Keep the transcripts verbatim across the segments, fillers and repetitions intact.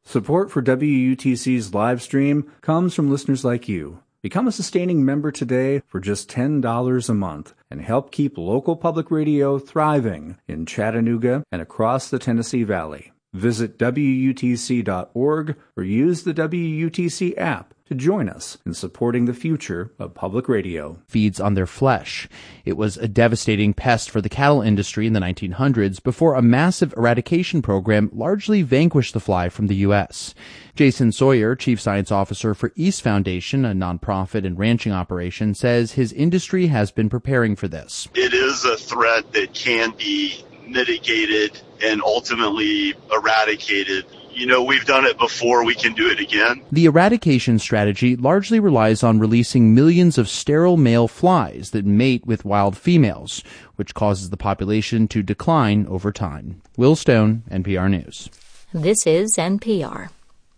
Support for W U T C's live stream comes from listeners like you. Become a sustaining member today for just ten dollars a month and help keep local public radio thriving in Chattanooga and across the Tennessee Valley. Visit W U T C dot org or use the W U T C app to join us in supporting the future of public radio. Feeds on their flesh. It was a devastating pest for the cattle industry in the nineteen hundreds before a massive eradication program largely vanquished the fly from the U S. Jason Sawyer, Chief Science Officer for East Foundation, a nonprofit and ranching operation, says his industry has been preparing for this. It is a threat that can be mitigated and ultimately eradicated. You know, we've done it before, we can do it again. The eradication strategy largely relies on releasing millions of sterile male flies that mate with wild females, which causes the population to decline over time. Will Stone, N P R News. This is N P R.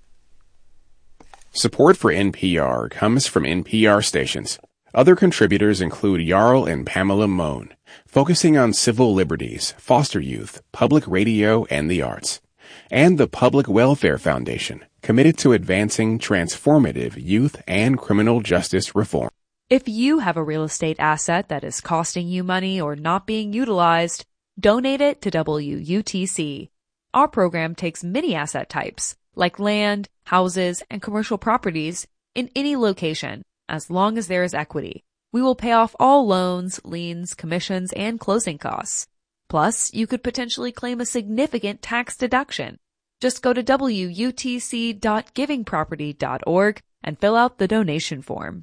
Support for N P R comes from N P R stations. Other contributors include Jarl and Pamela Mohn, focusing on civil liberties, foster youth, public radio, and the arts. And the Public Welfare Foundation, committed to advancing transformative youth and criminal justice reform. If you have a real estate asset that is costing you money or not being utilized, donate it to W U T C. Our program takes many asset types, like land, houses, and commercial properties, in any location, as long as there is equity. We will pay off all loans, liens, commissions, and closing costs. Plus, you could potentially claim a significant tax deduction. Just go to W U T C dot giving property dot org and fill out the donation form.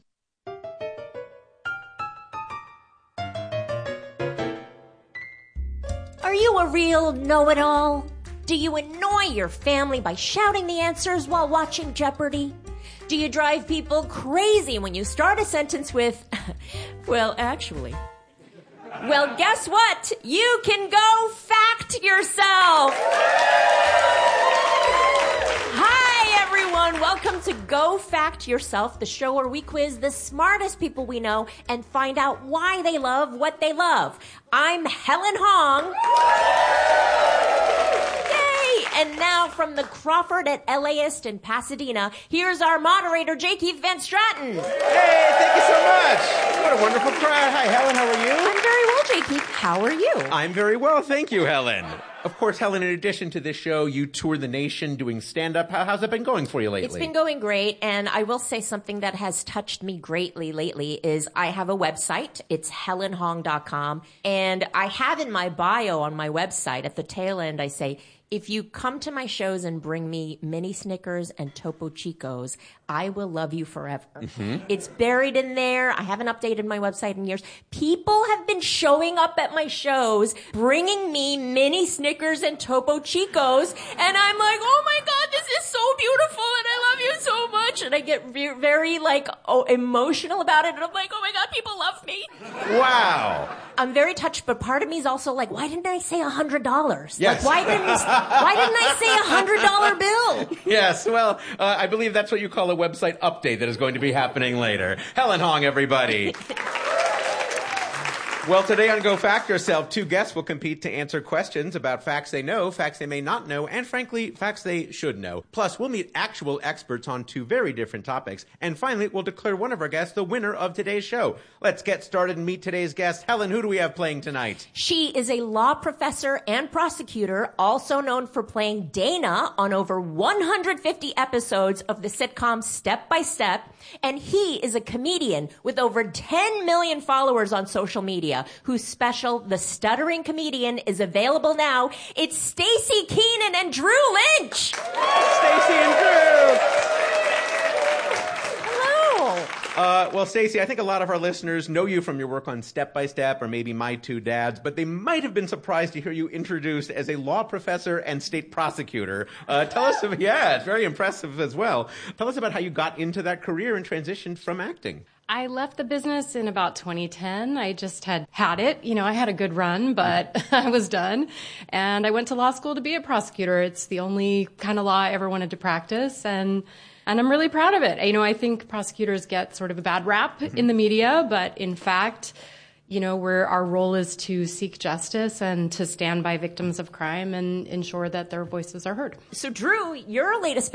Are you a real know-it-all? Do you annoy your family by shouting the answers while watching Jeopardy? Do you drive people crazy when you start a sentence with, well, actually? Well, guess what? You can go fact yourself. Hi, everyone. Welcome to Go Fact Yourself, the show where we quiz the smartest people we know and find out why they love what they love. I'm Helen Hong. And now from the Crawford at LAist in Pasadena, here's our moderator, J. Keith Van Straten. Hey, thank you so much. What a wonderful crowd. Hi, Helen, how are you? I'm very well, J. Keith. How are you? I'm very well, thank you, Helen. Of course, Helen, in addition to this show, you tour the nation doing stand-up. How, how's it been going for you lately? It's been going great, and I will say something that has touched me greatly lately is I have a website. It's helen hong dot com, and I have in my bio on my website, at the tail end, I say, if you come to my shows and bring me mini Snickers and Topo Chicos, I will love you forever. Mm-hmm. It's buried in there. I haven't updated my website in years. People have been showing up at my shows, bringing me mini Snickers and Topo Chicos, and I'm like, oh my God, this is so beautiful, and I love you so much. And I get re- very, like, oh, emotional about it, and I'm like, oh my God, people love me. Wow. I'm very touched, but part of me is also like, why didn't I say one hundred dollars? Yes. Like, why didn't why didn't I say a one hundred dollar bill? Yes, well, uh, I believe that's what you call a website update that is going to be happening later. Helen Hong, everybody. Well, today on Go Fact Yourself, two guests will compete to answer questions about facts they know, facts they may not know, and frankly, facts they should know. Plus, we'll meet actual experts on two very different topics. And finally, we'll declare one of our guests the winner of today's show. Let's get started and meet today's guest. Helen, who do we have playing tonight? She is a law professor and prosecutor, also known for playing Dana on over one hundred fifty episodes of the sitcom Step by Step. And he is a comedian with over ten million followers on social media, whose special, The Stuttering Comedian, is available now. It's Stacy Keenan and Drew Lynch. Stacy and Drew. Hello. Uh, well, Stacy, I think a lot of our listeners know you from your work on Step by Step or maybe My Two Dads, but they might have been surprised to hear you introduced as a law professor and state prosecutor. Uh, tell us, yeah, it's very impressive as well. Tell us about how you got into that career and transitioned from acting. I left the business in about twenty ten. I just had had it. You know, I had a good run, but I was done. And I went to law school to be a prosecutor. It's the only kind of law I ever wanted to practice. And and I'm really proud of it. You know, I think prosecutors get sort of a bad rap mm-hmm. in the media, but in fact, you know, where our role is to seek justice and to stand by victims of crime and ensure that their voices are heard. So, Drew, your latest